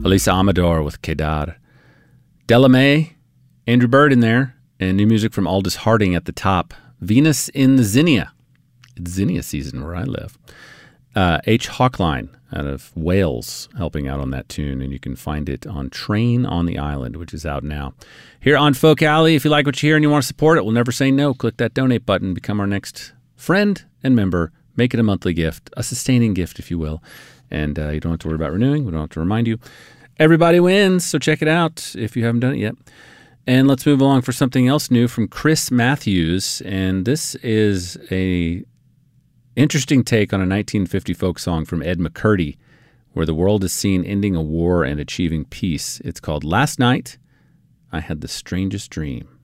Elisa Amador with Kedar. Delamay, Andrew Bird in there, and new music from Aldous Harding at the top. Venus in the Zinnia. It's Zinnia season where I live. H. Hawkline out of Wales helping out on that tune, and you can find it on Train on the Island, which is out now. Here on Folk Alley, if you like what you hear and you want to support it, we'll never say no. Click that donate button, become our next friend and member. Make it a monthly gift, a sustaining gift, if you will. And you don't have to worry about renewing. We don't have to remind you. Everybody wins, so check it out if you haven't done it yet. And let's move along for something else new from Chris Matthews. And this is a interesting take on a 1950 folk song from Ed McCurdy, where the world is seen ending a war and achieving peace. It's called Last Night, I Had the Strangest Dream.